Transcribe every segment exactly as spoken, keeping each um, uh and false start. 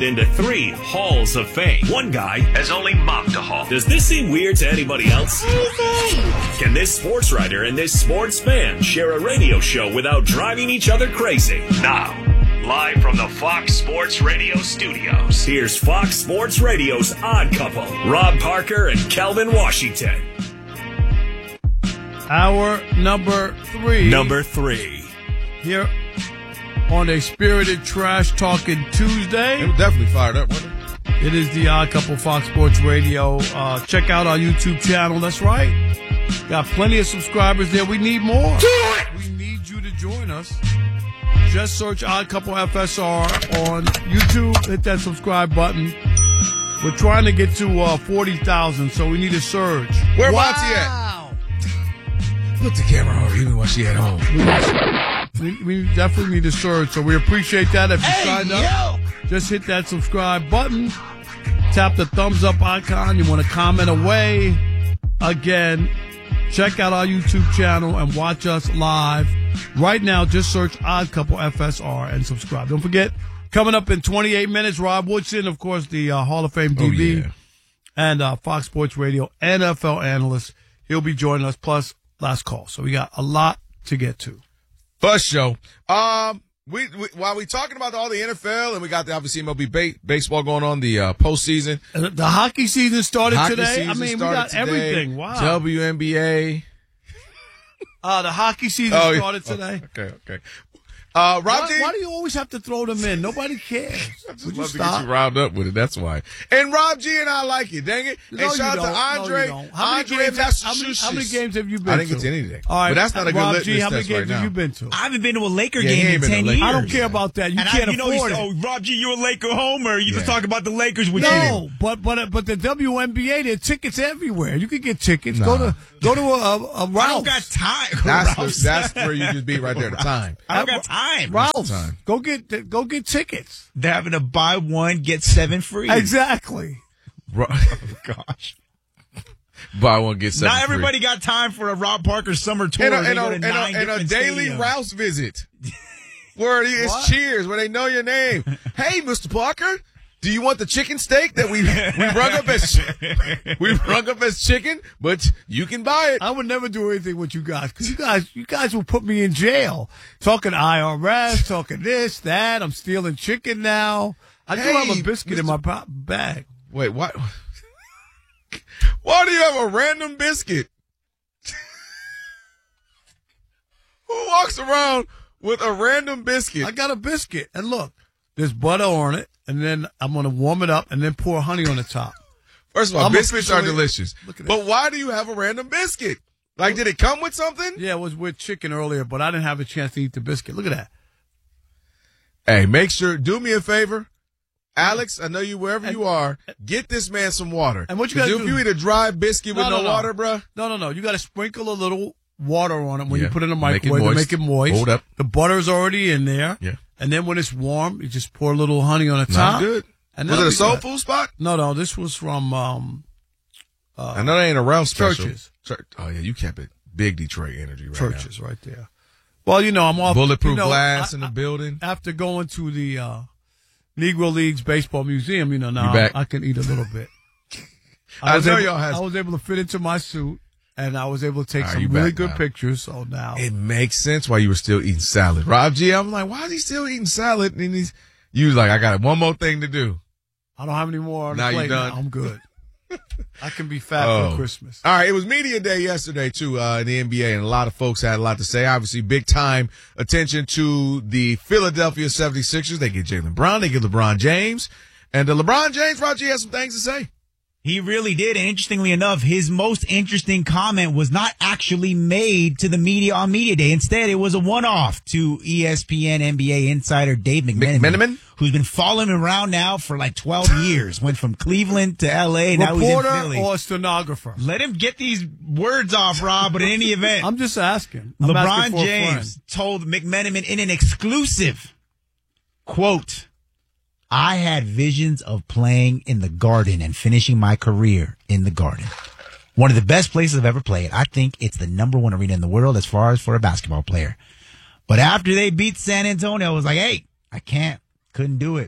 into three halls of fame. One guy has only mopped a hall. Does this seem weird to anybody else? Can this sports writer and this sports fan share a radio show without driving each other crazy? Now, live from the Fox Sports Radio studios, here's Fox Sports Radio's Odd Couple, Rob Parker and Kelvin Washington. Hour number three. Number three. Here on a Spirited Trash Talking Tuesday. It was definitely fired up, wasn't it? It is the Odd Couple Fox Sports Radio. Uh, check out our YouTube channel. That's right. Got plenty of subscribers there. We need more. We need you to join us. Just search Odd Couple F S R on YouTube. Hit that subscribe button. We're trying to get to uh, forty thousand, so we need a surge. Where wow. Monty at? Put the camera on her even while she at home. We, we definitely need a surge, so we appreciate that. If you hey, signed up, yo. just hit that subscribe button. Tap the thumbs up icon. You want to comment away. Again, check out our YouTube channel and watch us live. Right now, just search Odd Couple F S R and subscribe. Don't forget, coming up in twenty-eight minutes, Rob Woodson, of course, the uh, Hall of Fame D B, oh, yeah. and uh, Fox Sports Radio N F L analyst. He'll be joining us, plus last call. So we got a lot to get to. First show. Um, we, we while we talking about all the N F L and we got the obviously M L B ba- baseball going on, the uh, postseason. The, the hockey season started hockey today. Season I mean, we got today. everything. Wow. W N B A. Uh, the hockey season oh, started yeah. today. Oh, okay, okay. Uh, Rob why, G. why do you always have to throw them in? Nobody cares. I just Would love you to stop? get you riled up with it. That's why. And Rob G and I like it. Dang it. No, and shout you out to don't. Andre. No, you don't. How many Andre games, how, many, how many games have you been to? I didn't get to anything. All right. But that's not a good Rob litmus G, how many test games right have now. you been to? I haven't been to a Laker Yeah, game he in ain't been to ten Laker. years. I don't care about that. You and can't I, you know, afford it. Oh, Rob G, you're a Laker homer. You Yeah. just talk about the Lakers with No, you. but but but the W N B A, there are tickets everywhere. You can get tickets. Nah. Go to go to a, a, a Ralph's. I don't got time. That's, Ralph's. the, that's where you just be right there. The time. I don't got time. Ralph's. Time. Go get go get tickets. They're having to buy one, get seven free. Exactly. Ro- Oh, gosh. Buy one, get seven Not everybody free. got time for a Rob Parker summer tour. And a, They and go a, to and a, nine and a different daily stadiums. Rouse visit. Where it's What? cheers, where they know your name. Hey, Mister Parker, do you want the chicken steak that we we rung up as we rung up as chicken, but you can buy it. I would never do anything with you guys because you guys, you guys will put me in jail. Talking I R S, talking this, that. I'm stealing chicken now. I do Hey, have a biscuit Mister in my po- bag. Wait, what? Why do you have a random biscuit? Who walks around with a random biscuit? I got a biscuit, and look, there's butter on it, and then I'm gonna warm it up, and then pour honey on the top. First of all, I'm biscuits are officially- delicious. Look at But that. why do you have a random biscuit? Like, did it come with something? Yeah, it was with chicken earlier, but I didn't have a chance to eat the biscuit. Look at that. Hey, make sure, do me a favor. Alex, I know you wherever And- you are, get this man some water. And what you 'Cause gotta if do- you eat a dry biscuit with No, no, no, no. water, bruh. No, no, no. You got to sprinkle a little water on it when Yeah. you put it in the Make it microwave to moist. make it moist. Hold up. The butter's already in there. Yeah. And then when it's warm, you just pour a little honey on the top. Not good. And Was it that'll a be soul good. food spot? No, no. This was from um, uh, I know that ain't a Ralph special. Churches. Church. Oh, yeah, you kept it. Big Detroit energy right Churches right there. Well, you know, I'm now. off. Bulletproof you know, glass I- in the I- building. After going to the uh, Negro Leagues Baseball Museum, you know, now You back? I can eat a little bit. I was know able, y'all has- I was able to fit into my suit, and I was able to take All right, some you really back good now. pictures. So now, It makes sense why you were still eating salad. Rob G, I'm like, why is he still eating salad? And he's, you was like, I got one more thing to do. I don't have any more on Now the you plate. done? Now. I'm good. I can be fat Oh. for Christmas. All right, it was media day yesterday too uh, in the N B A, and a lot of folks had a lot to say. Obviously, big time attention to the Philadelphia seventy-sixers. They get Jaylen Brown, they get LeBron James, and uh, LeBron James, Roger, has some things to say. He really did. And interestingly enough, his most interesting comment was not actually made to the media on Media Day. Instead, it was a one-off to E S P N N B A insider Dave McMenamin, McMenamin? who's been following him around now for like twelve years. Went from Cleveland to L A. Now he's in Reporter Philly. or stenographer? Let him get these words off, Rob. But in any event, I'm just asking. I'm LeBron asking for a James friend. told McMenamin in an exclusive quote, I had visions of playing in the Garden and finishing my career in the Garden. One of the best places I've ever played. I think it's the number one arena in the world as far as for a basketball player. But after they beat San Antonio, I was like, hey, I can't, couldn't do it.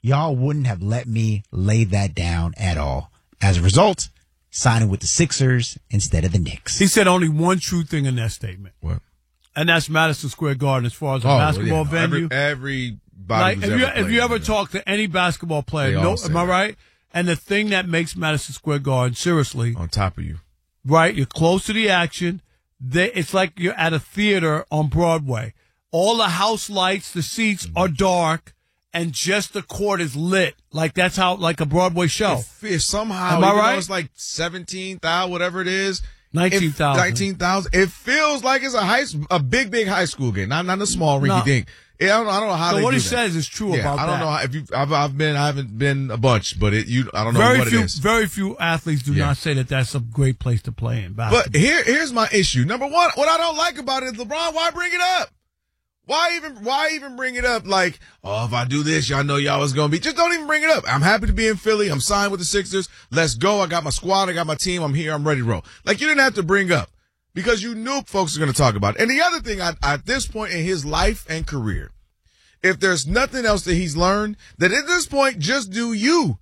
y'all wouldn't have let me lay that down at all. As a result, signing with the Sixers instead of the Knicks. He said only one true thing in that statement. What? And that's Madison Square Garden as far as a Oh, basketball yeah, no, venue. Every, everybody like, who's if ever you, if played you ever in there. talk to any basketball player, They all no, say am I that. right? And the thing that makes Madison Square Garden, seriously, on top of you. right, you're close to the action. They, it's like you're at a theater on Broadway. All the house lights, the seats Mm-hmm. are dark, and just the court is lit. Like that's how, like a Broadway show. If, if somehow, Am I even though right? it's like seventeen thousand, whatever it is. nineteen thousand. nineteen thousand. It feels like it's a high, a big, big high school game. Not, not a small rinky No. dink. Yeah, I don't, I don't know how So they what do he that. says is true Yeah, about I don't that. know how, if you, I've, I've been, I haven't been a bunch, but it, you, I don't know Very what few, it is. very few athletes do Yeah. not say that that's a great place to play in basketball. But here, here's my issue. Number one, what I don't like about it is LeBron. Why bring it up? Why even, why even bring it up? Like, oh, if I do this, y'all know y'all was gonna be. Just don't even bring it up. I'm happy to be in Philly. I'm signed with the Sixers. Let's go. I got my squad. I got my team. I'm here. I'm ready to roll. Like, you didn't have to bring up because you knew folks are gonna talk about it. And the other thing, I, at this point in his life and career, if there's nothing else that he's learned, that at this point, just do you.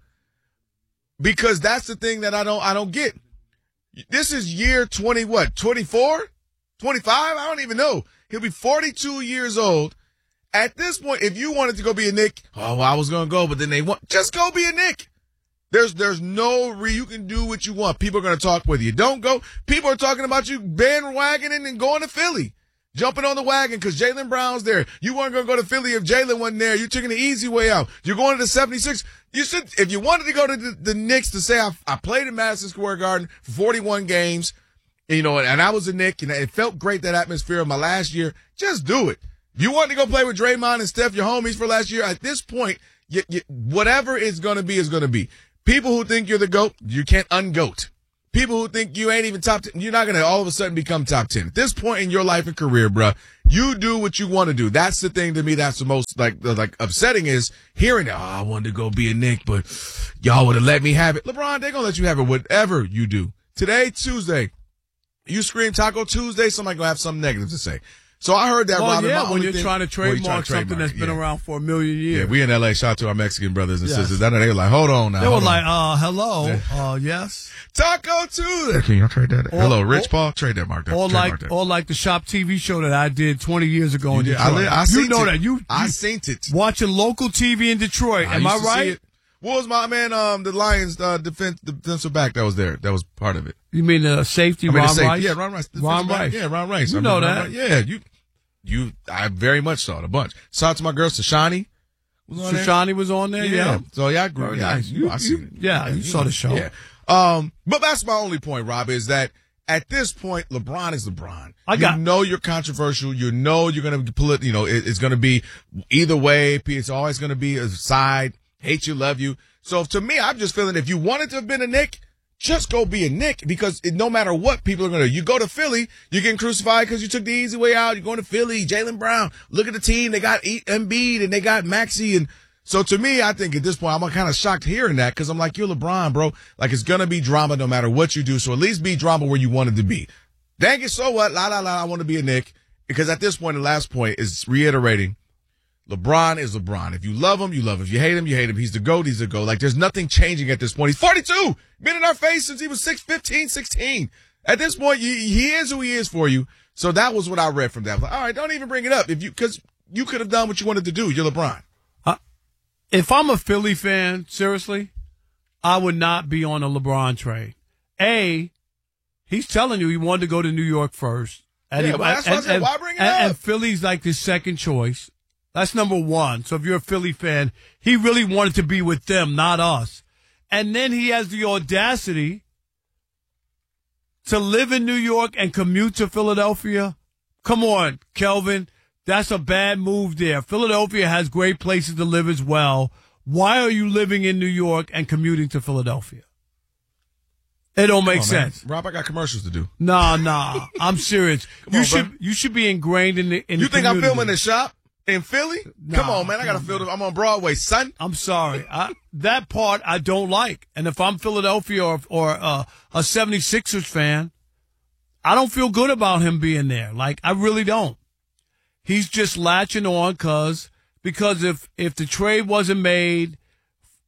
Because that's the thing that I don't, I don't get. This is year twenty, what, twenty-four? twenty-five? I don't even know. He'll be forty-two years old. At this point, if you wanted to go be a Knick, oh, well, I was going to go, but then they want, just go be a Knick. There's, there's no re, you can do what you want. People are going to talk with you. Don't go. People are talking about you bandwagoning and going to Philly. Jumping on the wagon because Jaylen Brown's there. You weren't going to go to Philly if Jaylen wasn't there. You're taking the easy way out. You're going to the seventy-six. You should, if you wanted to go to the, the Knicks to say, I, I played in Madison Square Garden for forty-one games, you know, and, and I was a Knick, and it felt great, that atmosphere of my last year, just do it. If you want to go play with Draymond and Steph, your homies for last year, at this point, you, you, whatever it's going to be is going to be. People who think you're the GOAT, you can't un-GOAT. People who think you ain't even top ten, you're not going to all of a sudden become top ten. At this point in your life and career, bruh, you do what you want to do. That's the thing to me that's the most, like, like upsetting is hearing that, oh, I wanted to go be a Knick, but y'all would have let me have it. LeBron, they're going to let you have it whatever you do. Today, Tuesday, you scream Taco Tuesday, somebody going to have something negative to say. So I heard that, well, Robin. yeah, my when only you're thing- trying to Well, you're trademark trying to something that's trademark, been yeah. around for a million years. Yeah, we in L A. Shout out to our Mexican brothers and Yes. sisters. I know they were like, hold on now. They were hold on. like, uh, hello, uh, yes. Taco Tuesday. Can y'all trade that? Or- Hello, Rich or- Paul. Trade that, Mark. That. Or Trademark like, that. or like the Shop T V show that I did twenty years ago You in did- Detroit. I, li- I you seen know it. that you, I you seen it. watching local T V in Detroit. Am used I to see right? it. What was my man? Um, the Lions uh, defense, the defensive back that was there. That was part of it. You mean the safety, I mean, the Ron safety- Rice? Yeah, Ron Rice. the Ron defensive back. Rice. Yeah, Ron Rice. You I know mean, Ron that. Rice. Yeah, you, you. I very much saw it a bunch. Shout out to my girl Sashani. Was on there. Shoshani was on there. Yeah. Yeah. So yeah, I agree. Very Yeah, nice. you, You- I you- seen it. yeah, you saw the show. Yeah. Um, but that's my only point, Rob, is that at this point, LeBron is LeBron. I got- you know you're controversial. You know you're going to pull it. You know it, it's going to be either way. It's always going to be a side. Hate you, love you. So to me, I'm just feeling if you wanted to have been a Knick, just go be a Knick because it, no matter what people are going to do, you go to Philly, you're getting crucified because you took the easy way out. You're going to Philly, Jaylen Brown. Look at the team. They got E- Embiid and they got Maxey. And so to me, I think at this point, I'm kind of shocked hearing that because I'm like, you're LeBron, bro. Like it's going to be drama no matter what you do. So at least be drama where you wanted to be. Dang it, so what? La, la, la, I want to be a Knick. Because at this point, the last point is reiterating, LeBron is LeBron. If you love him, you love him. If you hate him, you hate him. He's the GOAT, he's the GOAT. Like, there's nothing changing at this point. He's forty-two. Been in our face since he was six, fifteen, sixteen. At this point, you, he is who he is for you. So that was what I read from that. I was like, all right, don't even bring it up. If you, because you could have done what you wanted to do. You're LeBron. Uh, if I'm a Philly fan, seriously, I would not be on a LeBron train. A, he's telling you he wanted to go to New York first. And Yeah, he, well, that's why I said, why bring it and, up? and Philly's like his second choice. That's number one. So if you're a Philly fan, he really wanted to be with them, not us. And then he has the audacity to live in New York and commute to Philadelphia. Come on, Kelvin. That's a bad move there. Philadelphia has great places to live as well. Why are you living in New York and commuting to Philadelphia? It don't make Come on, man. sense. Rob, I got commercials to do. Nah, nah. I'm serious. you on, should bro. you should be ingrained in the in You the think I'm community. filming the shop in Philly? Nah, Come on, man. I got to come film it. I'm on Broadway, son. I'm sorry. I, that part I don't like. And if I'm Philadelphia or, or uh, a seventy-sixers fan, I don't feel good about him being there. Like, I really don't. He's just latching on cause, because if, if the trade wasn't made,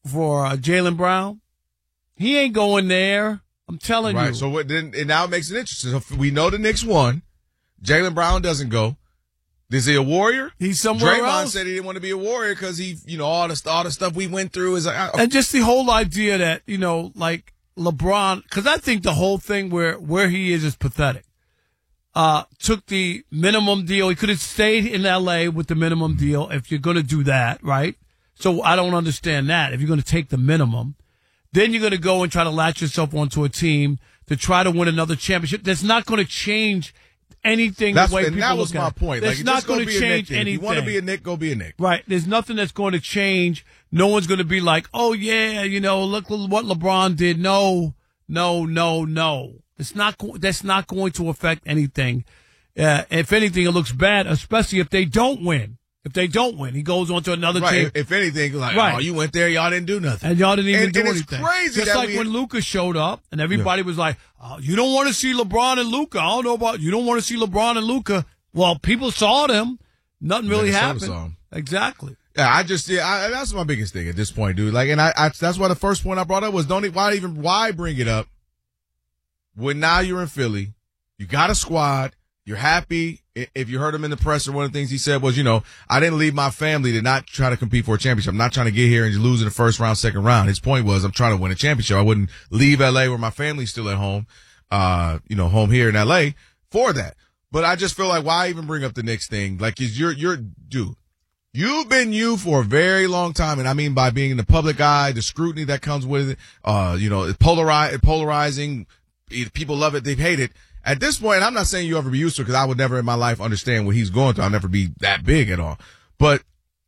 for uh, Jaylen Brown. He ain't going there. I'm telling right, you. So what? Then and now it makes it interesting. So if we know the Knicks won. Jaylen Brown doesn't go. Is he a Warrior? He's somewhere Draymond else. said he didn't want to be a Warrior because he, you know, all the all the stuff we went through is like, I, and just the whole idea that, you know, like LeBron, because I think the whole thing where where he is is pathetic. Uh, took the minimum deal. He could have stayed in L A with the minimum deal if you're going to do that, right? So I don't understand that. If you're going to take the minimum, then you're going to go and try to latch yourself onto a team to try to win another championship. That's not going to change anything. That's, the way and people that was look my at point. It. Like, It's not going to change anything. If you want to be a Knick, go be a Knick. Right. There's nothing that's going to change. No one's going to be like, oh, yeah, you know, look what LeBron did. No, no, no, no. It's not. That's not going to affect anything. Uh, if anything, it looks bad, especially if they don't win. If they don't win, he goes on to another right. team. If, if anything, like, right. oh, you went there, y'all didn't do nothing. And y'all didn't even and, do and anything. It's crazy Just that like we, when Luka showed up and everybody yeah. was like, oh, you don't want to see LeBron and Luka. I don't know about, you don't want to see LeBron and Luka. Well, people saw them. Nothing really yeah, happened. saw them. Exactly. Yeah, I just, yeah, I, that's my biggest thing at this point, dude. Like, and I, I, that's why the first point I brought up was don't, why even, why bring it up when now you're in Philly, you got a squad, you're happy. If you heard him in the presser, one of the things he said was, you know, I didn't leave my family to not try to compete for a championship. I'm not trying to get here and lose in the first round, second round. His point was, I'm trying to win a championship. I wouldn't leave L A where my family's still at home, uh, you know, home here in L A for that. But I just feel like, why even bring up the Knicks thing? Like, is you're, you're, dude, you've been you for a very long time. And I mean, by being in the public eye, the scrutiny that comes with it, uh, you know, it's polarize, polarizing. People love it. They hate it. At this point, I'm not saying you ever be used to it because I would never in my life understand what he's going through. I'll never be that big at all. But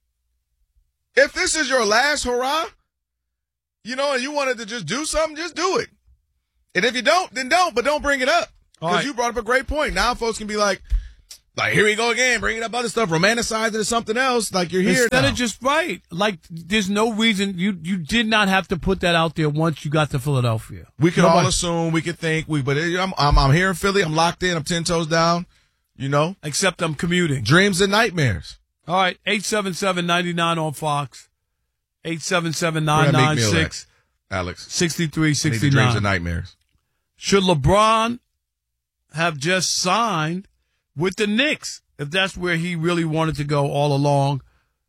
if this is your last hurrah, you know, and you wanted to just do something, just do it. And if you don't, then don't, but don't bring it up. Because right. you brought up a great point. Now folks can be like, like, here we go again, bringing up other stuff, romanticize it or something else. Like, you're here Instead now. of just right. Like, there's no reason. You you did not have to put that out there once you got to Philadelphia. We could Nobody, all assume, we could think, we. but it, I'm, I'm I'm here in Philly. I'm locked in. I'm ten toes down, you know. Except I'm commuting. Dreams and nightmares. All right, eight seven seven, nine nine on Fox. eight seven seven, nine nine six, Alex. sixty-three sixty-nine. Dreams and nightmares. Should LeBron have just signed with the Knicks, if that's where he really wanted to go all along?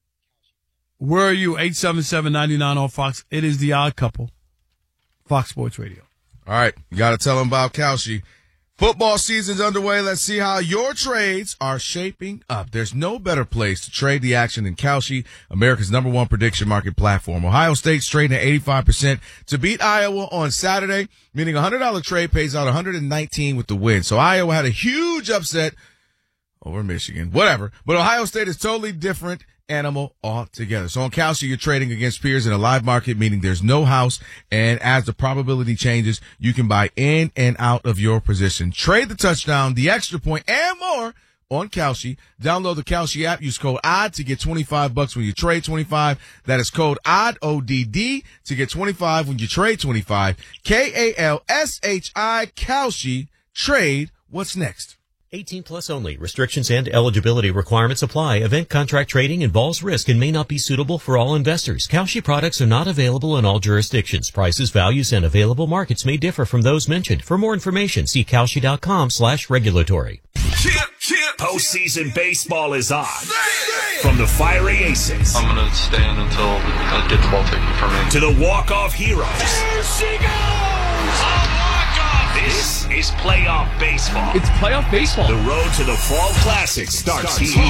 Where are you? eight seven seven, nine nine on Fox. It is The Odd Couple. Fox Sports Radio. All right. You got to tell them about Kalshi. Football season's underway. Let's see how your trades are shaping up. There's no better place to trade the action than Kalshi, America's number one prediction market platform. Ohio State's trading at eighty-five percent to beat Iowa on Saturday, meaning a one hundred dollars trade pays out one hundred nineteen with the win. So Iowa had a huge upset over Michigan, whatever. But Ohio State is totally different animal altogether. So on Kalshi, you're trading against peers in a live market, meaning there's no house. And as the probability changes, you can buy in and out of your position. Trade the touchdown, the extra point, and more on Kalshi. Download the Kalshi app. Use code O D D to get twenty-five bucks when you trade twenty-five. That is code O D D, O D D, to get twenty-five when you trade twenty-five. K A L S H I, Kalshi. Trade. What's next? eighteen plus only. Restrictions and eligibility requirements apply. Event contract trading involves risk and may not be suitable for all investors. Kalshi products are not available in all jurisdictions. Prices, values, and available markets may differ from those mentioned. For more information, see Kalshi.com slash regulatory. Chip, chip. Postseason baseball is on. From the fiery aces. I'm going to stand until I get the ball taken from me. To the walk-off heroes. There she goes! A walk-off! This is playoff baseball. It's playoff baseball. The road to the Fall Classic starts here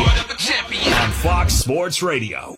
on Fox Sports Radio.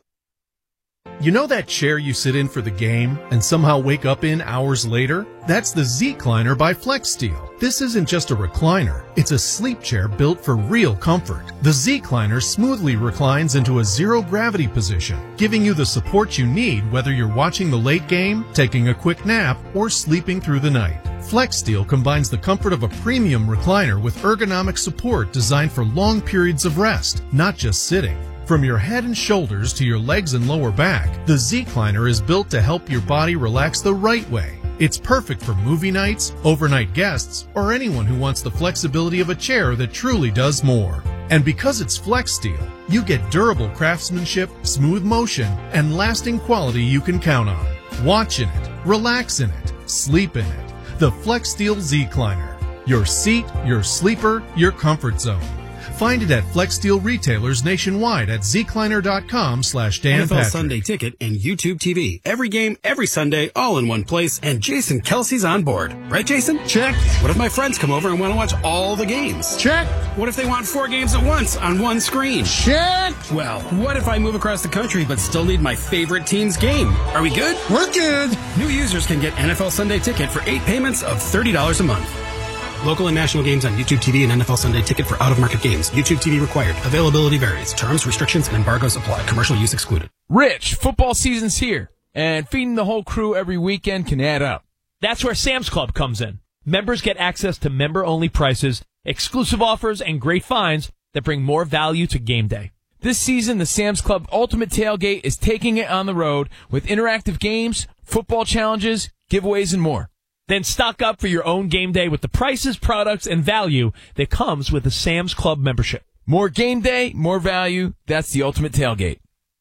You know that chair you sit in for the game and somehow wake up in hours later? That's the Z-Cliner by FlexSteel. This isn't just a recliner. It's a sleep chair built for real comfort. The Z-Cliner smoothly reclines into a zero-gravity position, giving you the support you need whether you're watching the late game, taking a quick nap, or sleeping through the night. FlexSteel combines the comfort of a premium recliner with ergonomic support designed for long periods of rest, not just sitting. From your head and shoulders to your legs and lower back, the Z-Cliner is built to help your body relax the right way. It's perfect for movie nights, overnight guests, or anyone who wants the flexibility of a chair that truly does more. And because it's FlexSteel, you get durable craftsmanship, smooth motion, and lasting quality you can count on. Watch in it, relax in it, sleep in it. The FlexSteel Z-Cliner. Your seat, your sleeper, your comfort zone. Find it at FlexSteel retailers nationwide at zcliner.com slash Dan N F L Patrick. Sunday Ticket and YouTube T V. Every game, every Sunday, all in one place, and Jason Kelsey's on board. Right, Jason? Check. What if my friends come over and want to watch all the games? Check. What if they want four games at once on one screen? Check. Well, what if I move across the country but still need my favorite team's game? Are we good? We're good. New users can get N F L Sunday Ticket for eight payments of thirty dollars a month. Local and national games on YouTube T V and N F L Sunday Ticket for out-of-market games. YouTube T V required. Availability varies. Terms, restrictions, and embargoes apply. Commercial use excluded. Rich, football season's here, and feeding the whole crew every weekend can add up. That's where Sam's Club comes in. Members get access to member-only prices, exclusive offers, and great finds that bring more value to game day. This season, the Sam's Club Ultimate Tailgate is taking it on the road with interactive games, football challenges, giveaways, and more. Then stock up for your own game day with the prices, products, and value that comes with a Sam's Club membership. More game day, more value. That's the Ultimate Tailgate.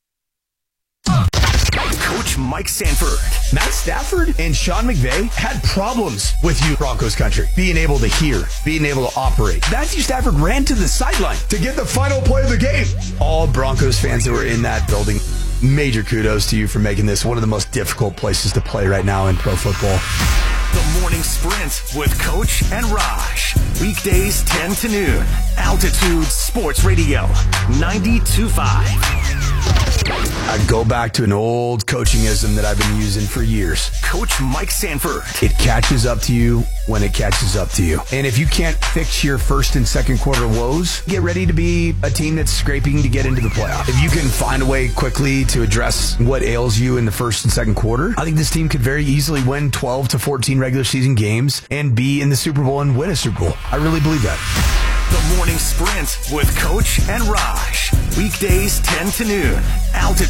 Coach Mike Sanford. Matt Stafford and Sean McVay had problems with you, Broncos country. Being able to hear, being able to operate. Matthew Stafford ran to the sideline to get the final play of the game. All Broncos fans that were in that building, major kudos to you for making this one of the most difficult places to play right now in pro football. The Morning Sprint with Coach and Raj. Weekdays ten to noon. Altitude Sports Radio ninety-two point five. I go back to an old coachingism that I've been using for years. Coach Mike Sanford. It catches up to you when it catches up to you. And if you can't fix your first and second quarter woes, get ready to be a team that's scraping to get into the playoff. If you can find a way quickly to address what ails you in the first and second quarter, I think this team could very easily win twelve to fourteen regular season games and be in the Super Bowl and win a Super Bowl. I really believe that. The Morning Sprint with Coach and Raj. Weekdays ten to noon. Altitude